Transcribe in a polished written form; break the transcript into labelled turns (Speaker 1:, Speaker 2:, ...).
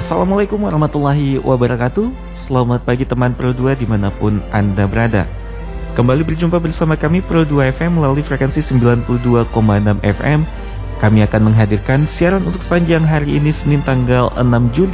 Speaker 1: Assalamualaikum warahmatullahi wabarakatuh. Selamat pagi teman Pro 2 dimanapun Anda berada. Kembali berjumpa bersama kami Pro 2 FM melalui frekuensi 92,6 FM. Kami akan menghadirkan siaran untuk sepanjang hari ini Senin tanggal 6 Juli